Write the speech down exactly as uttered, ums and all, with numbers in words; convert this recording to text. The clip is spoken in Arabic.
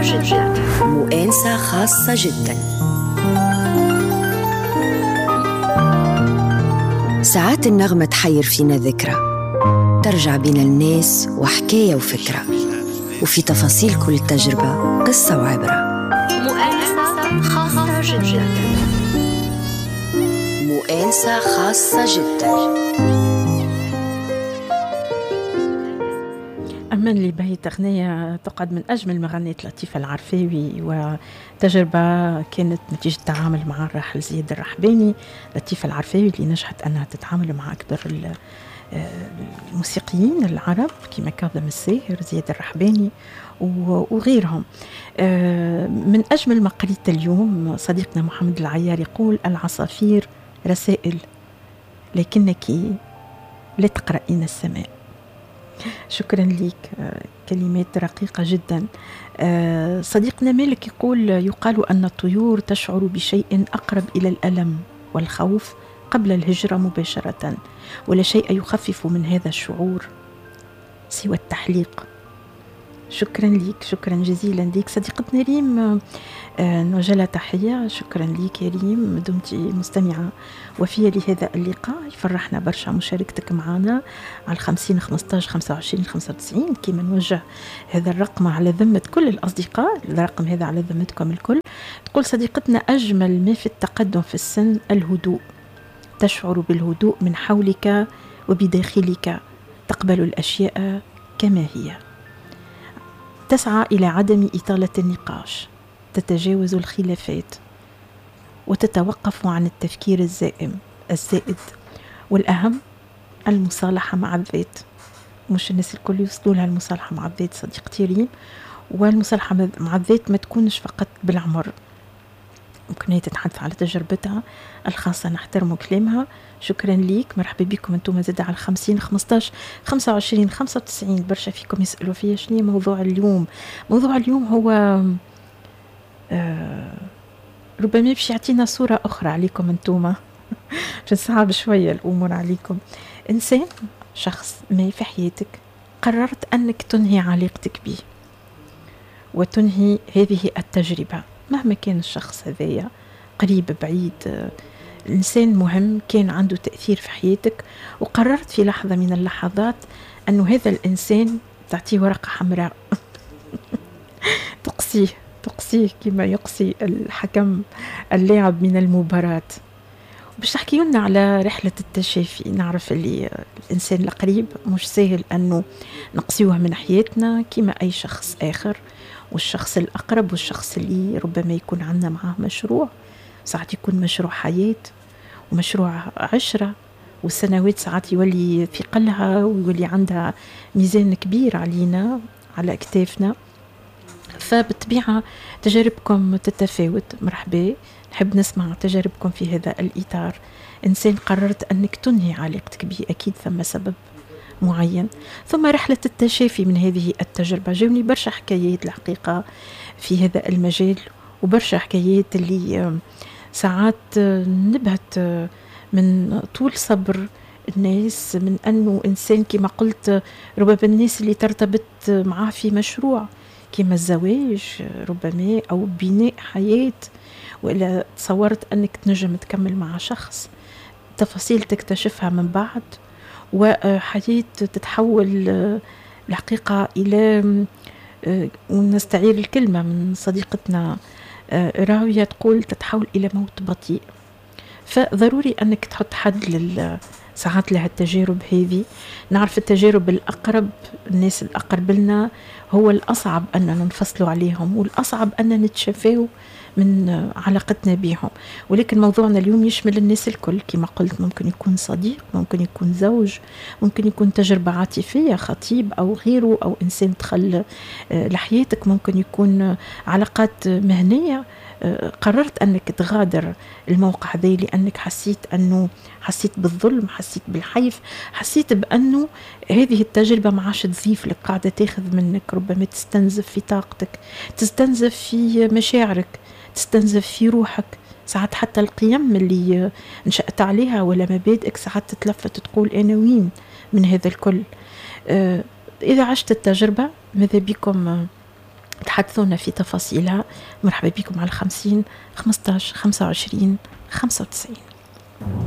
جدا، مؤانسة خاصة جدا. ساعات النغمة تحير فينا ذكرى، ترجع بين الناس وحكاية وفكرة، وفي تفاصيل كل تجربة قصة وعبرة. مؤانسة خاصة جدا، مؤانسة خاصة جدا. أمن لي بيت أغنية تقعد من أجمل مغنية لطيفة العرفاوي، وتجربة كانت نتيجة تعامل مع الراحل زياد الرحباني. لطيفة العرفاوي اللي نجحت أنها تتعامل مع أكبر الموسيقيين العرب كما كاظم الساهر، زياد الرحباني وغيرهم. من أجمل ما قريت اليوم صديقنا محمد العيار يقول: العصافير رسائل لكنك لا تقرأين السماء. شكرا لك، كلمات رقيقة جدا. صديقنا مالك يقول: يقال أن الطيور تشعر بشيء أقرب إلى الألم والخوف قبل الهجرة مباشرة، ولا شيء يخفف من هذا الشعور سوى التحليق. شكرا لك، شكرا جزيلا لك. صديقتنا ريم نوجه لها تحية. شكرا لك يا ريم، دمتي مستمعة وفية لهذا اللقاء. يفرحنا برشا مشاركتك معنا على الخمسين خمستاش خمسة وعشرين خمسة وتسعين. كما نوجه هذا الرقم على ذمة كل الأصدقاء، الرقم هذا على ذمتكم الكل. تقول صديقتنا: أجمل ما في التقدم في السن الهدوء، تشعر بالهدوء من حولك وبداخلك، تقبل الأشياء كما هي، تسعى إلى عدم إطالة النقاش، تتجاوز الخلافات، وتتوقف عن التفكير الزائم الزائد، والأهم المصالحة مع الذات. مش الناس الكل يوصلوا لها المصالحة مع الذات صديقتي ريم، والمصالحة مع الذات ما تكونش فقط بالعمر، ممكن هي تتحدث على تجربتها الخاصة، نحترم كلامها. شكرا ليك، مرحبا بكم انتم زاد على الخمسين خمستاش خمسة وعشرين خمسة وتسعين. برشا فيكم يسألوا فيا شنو موضوع اليوم. موضوع اليوم هو آه ربما باش يعطينا صورة أخرى عليكم انتم باش نصعب شوية الأمور عليكم. إنسان، شخص ما في حياتك قررت أنك تنهي علاقتك به وتنهي هذه التجربة، مهما كان الشخص هذايا قريب بعيد، الإنسان مهم كان عنده تأثير في حياتك، وقررت في لحظة من اللحظات أنه هذا الإنسان تعطيه ورقة حمراء تقصيه تقصيه كما يقصي الحكم اللاعب من المباراة. باش تحكي لنا على رحلة التشافي. نعرف اللي الإنسان القريب مش سهل أنه نقصيوه من حياتنا كما أي شخص آخر، والشخص الأقرب والشخص اللي ربما يكون عندنا معاه مشروع، ساعات يكون مشروع حياة ومشروع عشرة، والسنوات ساعات يولي في قلها ويولي عندها ميزان كبير علينا على أكتافنا. فبالطبيعة تجاربكم تتفاوت. مرحبا، نحب نسمع تجاربكم في هذا الإطار. إنسان قررت أنك تنهي علاقتك به، أكيد ثم سبب معين، ثم رحلة التشافي من هذه التجربة. جاوني برشا حكايات الحقيقة في هذا المجال، وبرشا حكايات اللي ساعات نبهت من طول صبر الناس، من أنه إنسان كما قلت ربما الناس اللي ترتبط معاه في مشروع كما الزواج ربما أو بناء حياة، وإلا تصورت أنك تنجم تكمل مع شخص، تفاصيل تكتشفها من بعد، وحياة تتحول الحقيقة إلى، ونستعير الكلمة من صديقتنا راوية تقول تتحول إلى موت بطيء. فضروري أنك تحط حد لل ساعات لها التجارب هذه. نعرف التجارب الأقرب، الناس الأقرب لنا هو الأصعب أننا ننفصلوا عليهم، والأصعب أننا نتشافوا من علاقتنا بهم. ولكن موضوعنا اليوم يشمل الناس الكل كما قلت، ممكن يكون صديق، ممكن يكون زوج، ممكن يكون تجربة عاطفية، خطيب أو غيره، أو إنسان دخل لحياتك، ممكن يكون علاقات مهنية. قررت أنك تغادر الموقع هذا لأنك حسيت أنه حسيت بالظلم، حسيت بالحيف، حسيت بأنه هذه التجربة ما عادش تضيف لك، قاعدة تاخذ منك، ربما تستنزف في طاقتك، تستنزف في مشاعرك، تستنزف في روحك. ساعات حتى القيم اللي نشأت عليها ولا مبادئك ساعات تتلفت تقول أنا وين من هذا الكل. إذا عشت التجربة ماذا بكم تحدثونا في تفاصيلها. مرحبا بكم على خمسين خمسة عشر خمسة وعشرين خمسة وتسعين.